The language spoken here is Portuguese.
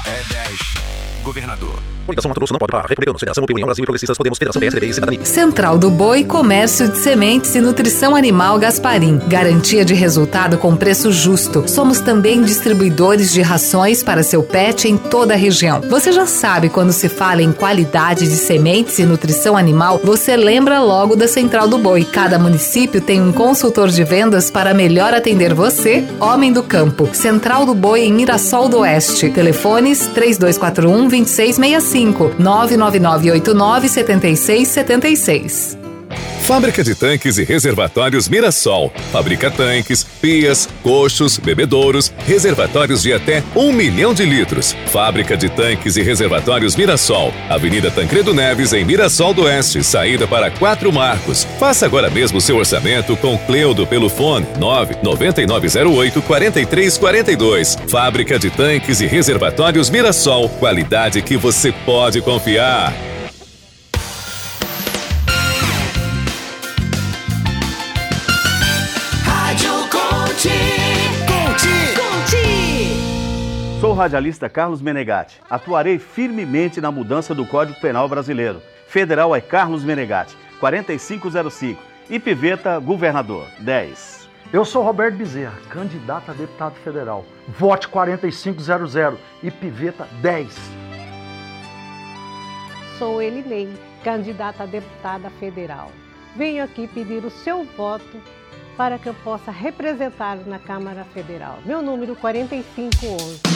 É 10. Governador. Coligação Mato Grosso não pode parar. Republicanos, Federação União Brasil e Progressistas, Podemos, Federação PSDB e Cidadania. Central do Boi Comércio de Sementes e Nutrição Animal Gasparim. Garantia de resultado com preço justo. Somos também distribuidores de rações para seu pet em toda a região. Você já sabe, quando se fala em qualidade de sementes e nutrição animal, você lembra logo da Central do Boi. Cada município tem um consultor de vendas para melhor atender você, homem do campo. Central do Boi em Mirassol do Oeste. Telefones 3241-2665. 99989-7676. Fábrica de Tanques e Reservatórios Mirassol. Fabrica tanques, pias, coxos, bebedouros, reservatórios de até 1 milhão de litros. Fábrica de Tanques e Reservatórios Mirassol. Avenida Tancredo Neves, em Mirassol do Oeste. Saída para 4 Marcos. Faça agora mesmo seu orçamento com Cleudo pelo fone 99908-4342. Fábrica de Tanques e Reservatórios Mirassol. Qualidade que você pode confiar. Sou o radialista Carlos Menegatti. Atuarei firmemente na mudança do Código Penal brasileiro. Federal é Carlos Menegatti, 4505. E Piveta, governador, 10. Eu sou Roberto Bezerra, candidato a deputado federal. Vote 4500 e Piveta 10. Sou Elinei, candidata a deputada federal. Venho aqui pedir o seu voto para que eu possa representá-lo na Câmara Federal. Meu número 4511.